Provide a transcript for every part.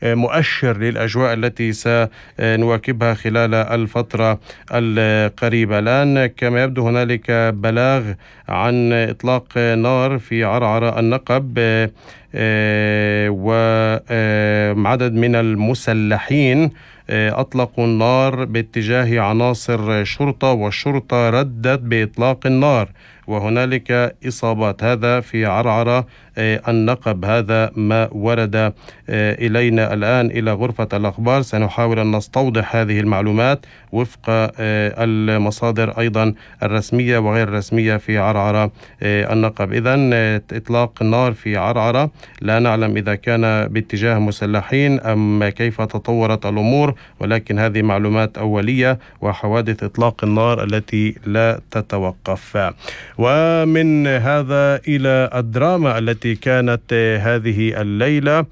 مؤشر للأجواء التي سنواكبها خلال الفترة القريبة. الآن كما يبدو هنالك بلاغ عن إطلاق نار في عرعر النقب، وعدد من المسلحين أطلقوا النار باتجاه عناصر شرطة، والشرطة ردت بإطلاق النار، وهنالك إصابات. هذا في عرعر النقب، هذا ما ورد إلينا الآن إلى غرفة الأخبار. سنحاول أن نستوضح هذه المعلومات وفق المصادر أيضا الرسمية وغير الرسمية في عرعر النقب. إذن إطلاق النار في عرعر، لا نعلم إذا كان باتجاه مسلحين أم كيف تطورت الأمور، ولكن هذه معلومات أولية وحوادث إطلاق النار التي لا تتوقف. ومن هذا إلى الدراما التي كانت هذه الليلة،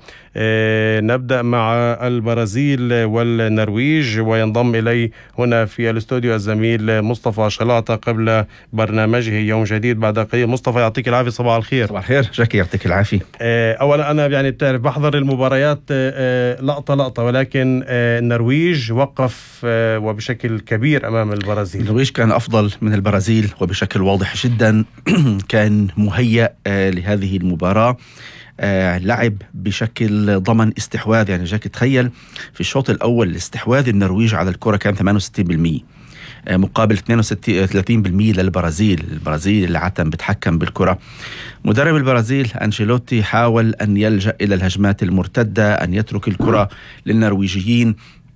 نبدأ مع البرازيل والنرويج، وينضم إلي هنا في الاستوديو الزميل مصطفى شلاطة قبل برنامجه يوم جديد بعد قليل. مصطفى يعطيك العافية، صباح الخير. صباح الخير جاكي، يعطيك العافية. أولا أنا يعني بتعرف بحضر المباريات لقطة، ولكن النرويج وقف وبشكل كبير أمام البرازيل. النرويج كان أفضل من البرازيل وبشكل واضح جدا. كان مهيأ لهذه المباراة، لعب بشكل ضمن استحواذ. يعني جاك تخيل في الشوط الأول استحواذ النرويج على الكرة كان 68% مقابل 32% للبرازيل. البرازيل اللي عادة بتحكم بالكرة. مدرب البرازيل أنشيلوتي حاول أن يلجأ إلى الهجمات المرتدة، أن يترك الكرة للنرويجيين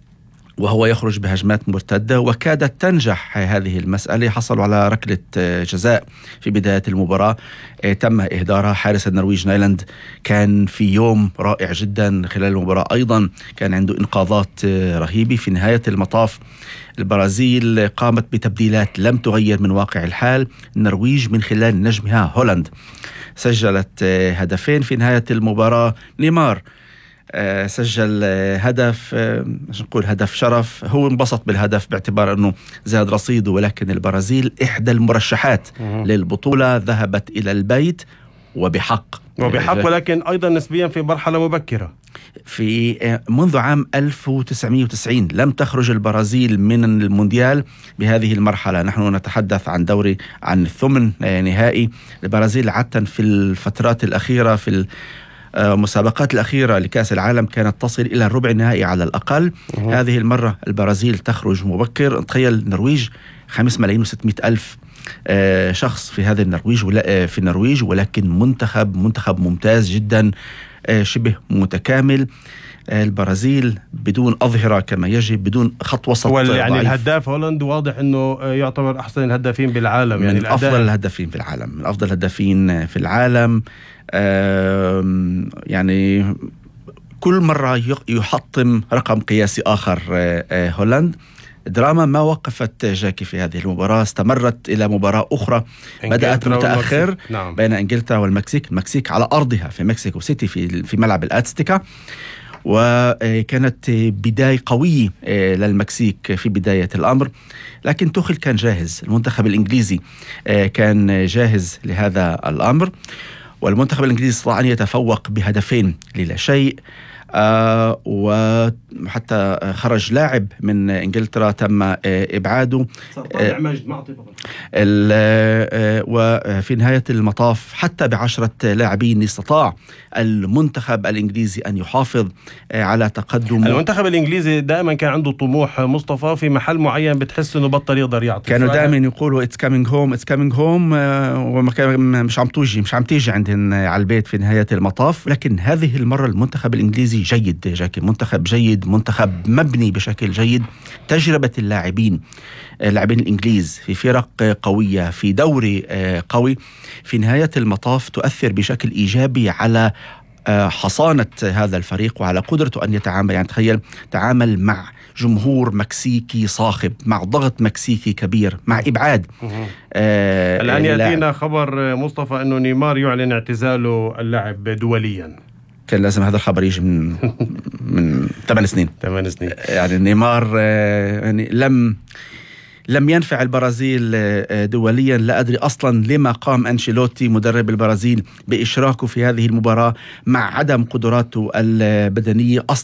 وهو يخرج بهجمات مرتدة، وكادت تنجح هذه المسألة. حصلوا على ركلة جزاء في بداية المباراة تم إهدارها. حارس النرويج نايلاند كان في يوم رائع جدا خلال المباراة، أيضا كان عنده إنقاذات رهيبة. في نهاية المطاف البرازيل قامت بتبديلات لم تغير من واقع الحال. النرويج من خلال نجمها هولاند سجلت هدفين في نهاية المباراة. نيمار سجل هدف، نقول هدف شرف. هو انبسط بالهدف باعتبار أنه زاد رصيده، ولكن البرازيل إحدى المرشحات للبطولة ذهبت إلى البيت وبحق، ولكن أيضا نسبيا في مرحلة مبكرة. في منذ عام 1990 لم تخرج البرازيل من المونديال بهذه المرحلة. نحن نتحدث عن دوري عن الثمن نهائي. البرازيل عادة في الفترات الأخيرة في المسابقات الأخيرة لكأس العالم كانت تصل إلى الربع النهائي على الأقل. هذه المرة البرازيل تخرج مبكر. تخيل النرويج 5,600,000 شخص في هذا النرويج، ولكن منتخب ممتاز جدا، شبه متكامل. البرازيل بدون أظهرة كما يجب، بدون خط وسط يعني الهداف هولند واضح أنه يعتبر أحسن الهدافين بالعالم، يعني من أفضل الهدافين في العالم. يعني كل مرة يحطم رقم قياسي آخر. هولند دراما ما وقفت جاكي في هذه المباراة، استمرت إلى مباراة أخرى بدأت متأخر بين إنجلترا والمكسيك. المكسيك على أرضها في مكسيكو سيتي في ملعب الأتستيكا، وكانت بداية قوية للمكسيك في بداية الأمر، لكن توخيل كان جاهز. المنتخب الإنجليزي كان جاهز لهذا الأمر، والمنتخب الإنجليزي استطاع أن يتفوق بهدفين لا شيء. وحتى خرج لاعب من إنجلترا تم إبعاده. وفي نهاية المطاف حتى ب10 لاعبين استطاع المنتخب الإنجليزي أن يحافظ على تقدم. المنتخب الإنجليزي دائما كان عنده طموح مصطفى في محل معين، بتحس إنه بطل يقدر يعطي. كانوا دائما يقولوا it's coming home ومش عم تيجي عندهم على البيت في نهاية المطاف. لكن هذه المرة المنتخب الإنجليزي جيد جاكي، منتخب جيد، منتخب مبني بشكل جيد. تجربة اللاعبين الإنجليز في فرق قوية في دوري قوي في نهاية المطاف تؤثر بشكل إيجابي على حصانة هذا الفريق وعلى قدرته أن يتعامل. يعني تخيل تعامل مع جمهور مكسيكي صاخب، مع ضغط مكسيكي كبير، مع إبعاد. الآن يأتينا خبر مصطفى أنه نيمار يعلن اعتزاله اللعب دوليا. كان لازم هذا الخبر يجي من 8 سنين. يعني نيمار يعني لم ينفع البرازيل دوليا. لا أدري أصلا لما قام أنشيلوتي مدرب البرازيل بإشراكه في هذه المباراة مع عدم قدراته البدنية.